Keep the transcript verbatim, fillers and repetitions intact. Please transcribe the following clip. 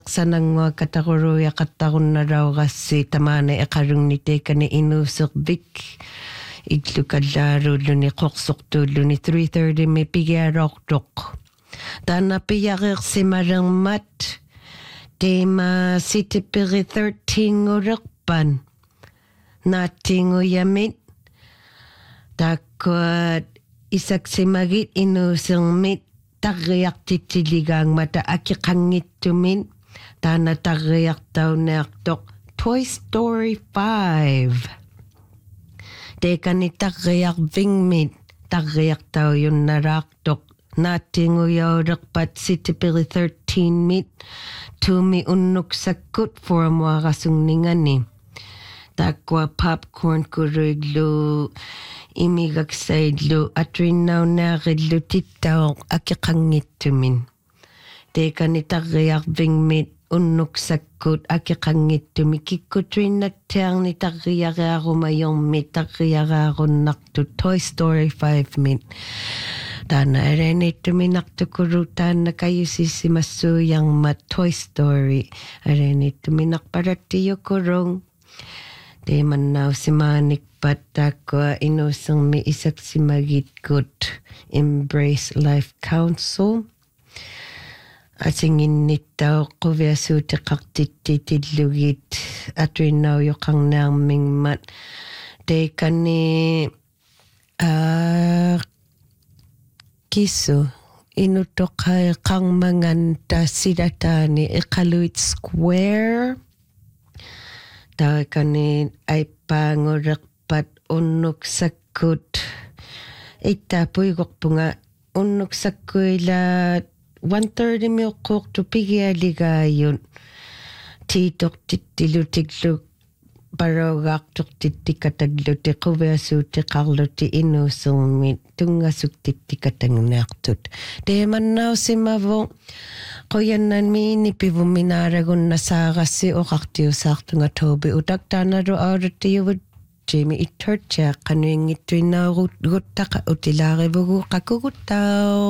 Sanang kataguru ya katagun na raw kasi tamane akarung ni teka ni inusok bik. Iglu kadlaro lu ni koksok tu lu ni three thirty may pigarok dok. Dana piyakik si marang mat. Tema city piri thirteen urakpan. Nating uyamit. Dakwat isak si magit inusong mit. Tagayak titiligang mata akikangit tumin. Tana tagayak daw nektok Toy Story five. Teka ni tagayak vingmit. Tagayak daw yun naraktok. Nating uyaw rakpat sitipili thirteen mit. Tumi unok sakut for mga kasungningan ni. Takwa popcorn kuriglo. Imigak saidlo. At rinaw na ridlo titaw akikangit tumin. Teka ni tagayak vingmit. Unok sakut akikangit tumikikot rin na tiyang ni tagayara ako mayong mit tagayara ako nakto Toy Story five mit. Tana rin ito minakto kurutan na kayo sisimasuyang ma Toy Story. Rin ito minakparatiyo kurong. Di man na si Manik Patakwa inusang may isak si Magitkut Embrace Life Council. At singin nito ko viasu te kaktititidlugit at rinaw yung naming mat. De kani uh, kiso inutok kay kang manganta sidatani ikaluit square. Da kani ay pangurakpat unok sakut. Ita po yung nga unok sakuila one thirty mil kok to pigya ligayon. Titok titilu tiglu barogak tok titikataglu ti kuwasu ti karlo ti inusumit tungasuk titikatang naktut. De man now si mavo koyan nan mi ni pivu minaragon nasaga si o kaktiyo sakto nga tobi utak tanaro aratiyo Jamie itorcha kanuing ito'y na gutta ka utilari bugu kakugutaw.